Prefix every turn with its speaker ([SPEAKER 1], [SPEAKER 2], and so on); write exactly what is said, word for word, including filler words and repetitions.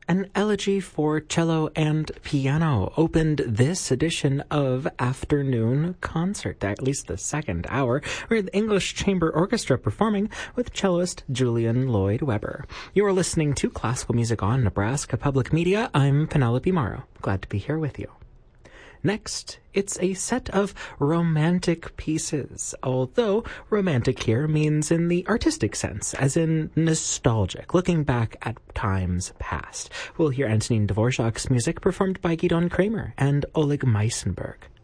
[SPEAKER 1] An elegy for cello and piano opened this edition of Afternoon Concert, at least the second hour, with the English Chamber Orchestra performing with cellist Julian Lloyd Webber. You are listening to Classical Music on Nebraska Public Media. I'm Penelope Morrow. Glad to be here with you. Next, it's a set of romantic pieces, although romantic here means in the artistic sense, as in nostalgic, looking back at times past. We'll hear Antonin Dvorak's music performed by Gidon Kramer and Oleg Meisenberg.